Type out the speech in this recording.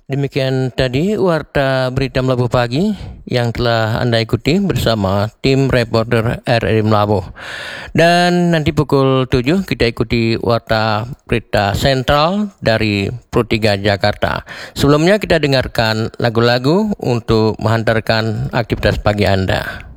Demikian tadi Warta Berita Melabuh Pagi yang telah Anda ikuti bersama tim reporter RRI Melabuh. Dan nanti pukul 7 kita ikuti Warta Berita Sentral dari Pro 3 Jakarta. Sebelumnya kita dengarkan lagu-lagu untuk menghantarkan aktivitas pagi Anda.